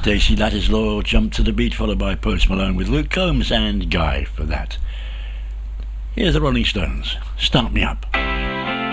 Stacey Lattislaw, Jump to the Beat, followed by Post Malone with Luke Combs and Guy for that. Here's the Rolling Stones, Start Me Up.